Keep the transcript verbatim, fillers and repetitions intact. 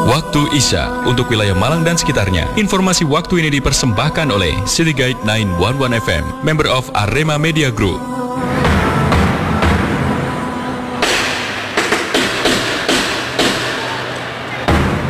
Waktu Isya untuk wilayah Malang dan sekitarnya. Informasi waktu ini dipersembahkan oleh City Guide sembilan satu satu F M, member of Arema Media Group.